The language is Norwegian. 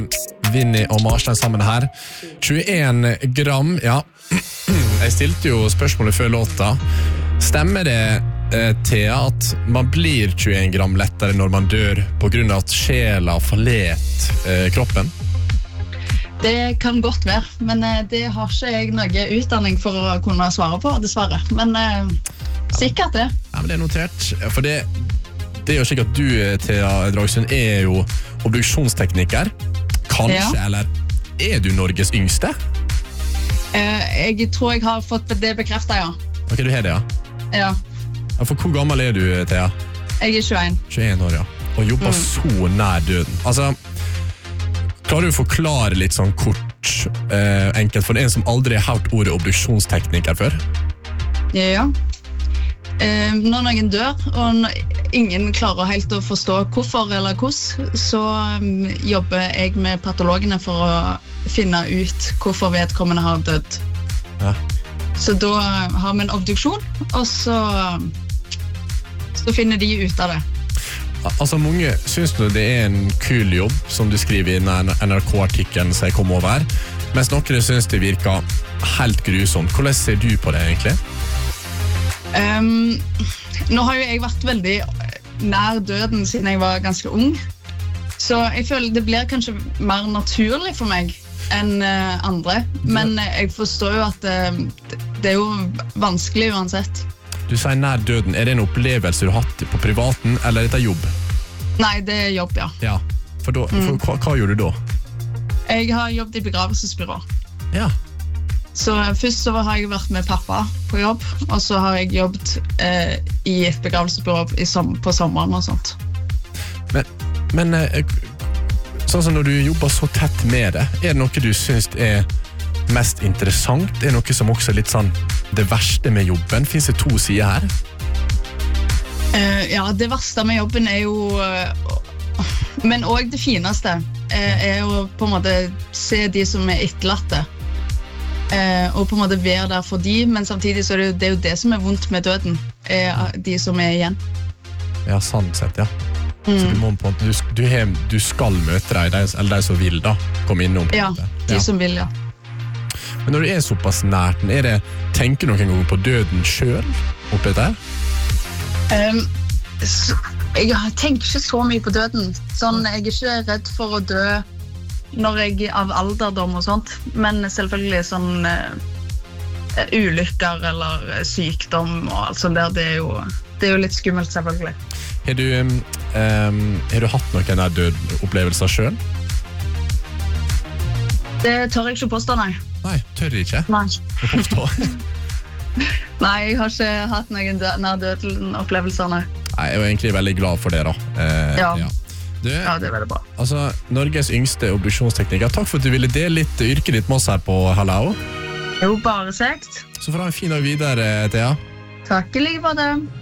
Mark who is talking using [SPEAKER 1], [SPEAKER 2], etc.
[SPEAKER 1] Vinny og Marstein sammen her. 21 gram, ja. Jeg stilte jo spørsmålet før låta. Stemmer det, Thea, at man blir 21 gram lettere når man dør på grunn av at sjela forlet kroppen?
[SPEAKER 2] Det kan godt være, men det har ikke jeg noe utdanning for å kunne svare på, dessverre. Men sikkert det.
[SPEAKER 1] Ja, men det notert. For det er jo slik at du, Thea Dragsund, er jo obduksjonstekniker. Kanskje, eller er du Norges yngste?
[SPEAKER 2] Jeg tror jeg har fått det bekreftet, ja.
[SPEAKER 1] Ok, du har det, ja?
[SPEAKER 2] Ja.
[SPEAKER 1] For hvor gammel er du, Thea?
[SPEAKER 2] Jeg er 21.
[SPEAKER 1] 21 år, ja. Og jobber så nær døden. Altså, klarer du å forklare litt sånn kort, enkelt, for en som aldri har hørt ordet obduksjonstekniker før?
[SPEAKER 2] Ja. Når noen dør, og ingen klarer helt å forstå hvorfor eller hvordan, så jobber jeg med patologene for å finne ut hvorfor vedkommende har dødd.
[SPEAKER 1] Ja.
[SPEAKER 2] Så da har vi en obduksjon, og så finner de ut av det.
[SPEAKER 1] Altså, mange synes det er en kul jobb, som du skriver i NRK-artikkelen som jeg kom over, mens noen synes det virker helt grusomt. Hvordan ser du på det, egentlig?
[SPEAKER 2] Nå har jo jeg vært veldig nær døden siden jeg var ganske ung, så jeg føler det blir kanskje mer naturlig for meg enn andre, men jeg forstår jo at det er jo vanskelig uansett.
[SPEAKER 1] Du sier nær døden. Er det en opplevelse du har hatt på privaten, eller er det jobb?
[SPEAKER 2] Nei, det er jobb, ja.
[SPEAKER 1] Ja, for hva gjorde du da?
[SPEAKER 2] Jeg har jobbet i begravelsesbyrå.
[SPEAKER 1] Ja.
[SPEAKER 2] Så først så har jeg vært med pappa på jobb, og så har jeg jobbet i et begravelsesbyrå på sommeren og sånt.
[SPEAKER 1] Men sånn som når du jobber så tett med det, er det noe du synes er mest interessant? Er det noe som også er litt sånn det verste med jobben? Finnes det to sider her?
[SPEAKER 2] Ja, det verste med jobben er jo, men også det fineste, er jo på en måte se de som er etterlatte. Og på en måte være der for de, men samtidig så er det jo det som er vondt med døden, er de som er igjen.
[SPEAKER 1] Ja, sånn sett, ja. Så du må på en måte, du skal møte deg, eller de som vil da, komme innom.
[SPEAKER 2] Ja, de som vil, ja.
[SPEAKER 1] Men når du er såpass nært, tenker du noen gang på døden selv oppi dette her?
[SPEAKER 2] Jeg tenker ikke så mye på døden. Sånn, jeg er ikke redd for å dø når jeg er av alderdom og sånt, men selvfølgelig sånn ulykker eller sykdom og alt sånt der, det er jo litt skummelt selvfølgelig.
[SPEAKER 1] Har du hatt noen der dødopplevelser selv?
[SPEAKER 2] Det tør jeg ikke påstå, nei.
[SPEAKER 1] Nei, tør jeg ikke?
[SPEAKER 2] Nei. Nei, jeg har ikke hatt noen nær døden-opplevelser, nei.
[SPEAKER 1] Nei, jeg er egentlig veldig glad for det da.
[SPEAKER 2] Ja.
[SPEAKER 1] Du,
[SPEAKER 2] ja, det er veldig bra.
[SPEAKER 1] Altså, Norges yngste obduksjonstekniker, takk for at du ville dele litt yrket ditt med oss her på Hallo.
[SPEAKER 2] Jo, bare kjekt.
[SPEAKER 1] Så får du ha en fin dag videre, Thea.
[SPEAKER 2] Takk i like måte.